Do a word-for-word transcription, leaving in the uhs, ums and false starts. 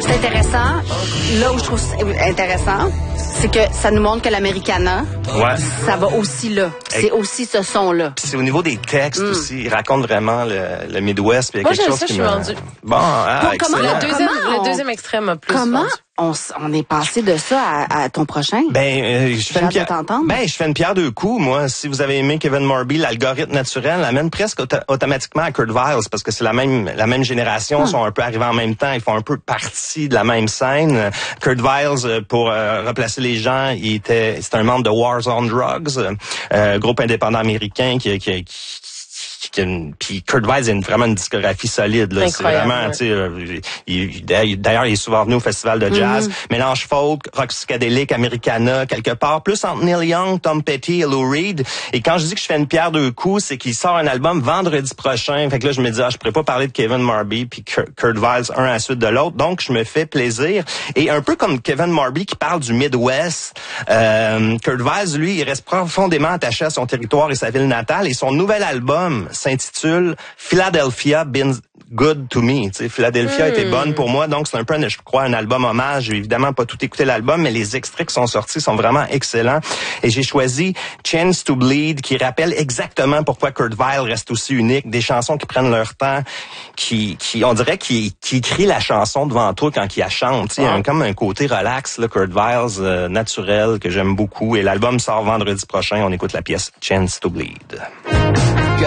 C'est intéressant. Là où je trouve intéressant, c'est que ça nous montre que l'Americana, ouais. ça va aussi là. C'est et aussi ce son-là. Puis c'est au niveau des textes mm. aussi. Il raconte vraiment le, le Midwest. Puis il y a Moi, quelque chose ça, qui je me... suis rendue. Bon, ah, bon, comment le deuxième, comment le on... deuxième extrême a plus Comment vendu. on, on est passé de ça à, à ton prochain? Ben, euh, je fais une pierre. Ben, je fais une pierre deux coups. Moi, si vous avez aimé Kevin Morby, l'algorithme naturel l'amène presque auto- automatiquement à Kurt Vile parce que c'est la même la même génération, ils sont un peu arrivés en même temps, ils font un peu partie de la même scène. Kurt Vile, pour euh, replacer les gens, il était c'est un membre de Wars on Drugs, euh, groupe indépendant américain qui qui, qui puis Kurt Vile a une, vraiment une discographie solide là. C'est vraiment, ouais. tu sais, euh, il, d'ailleurs il est souvent venu au festival de jazz, mm-hmm. mélange folk, rock psychédélique, Americana quelque part, plus entre Neil Young, Tom Petty et Lou Reed. Et quand je dis que je fais une pierre deux coups, c'est qu'il sort un album vendredi prochain. Fait que là je me dis ah je pourrais pas parler de Kevin Morby puis Kurt Vile un à la suite de l'autre. Donc je me fais plaisir. Et un peu comme Kevin Morby qui parle du Midwest, euh, Kurt Vile lui il reste profondément attaché à son territoire et sa ville natale. Et son nouvel album s'intitule Philadelphia Been Good to Me. Tu sais, Philadelphia mm. était bonne pour moi, donc c'est un peu, je crois, un album hommage. J'ai évidemment pas tout écouté l'album, mais les extraits qui sont sortis sont vraiment excellents. Et j'ai choisi Chance to Bleed, qui rappelle exactement pourquoi Kurt Vile reste aussi unique. Des chansons qui prennent leur temps, qui, qui on dirait, qui, qui écrit la chanson devant toi quand il la chante. Tu sais, il y a un, comme un côté relax, là, Kurt Vile, euh, naturel, que j'aime beaucoup. Et l'album sort vendredi prochain. On écoute la pièce Chance to Bleed.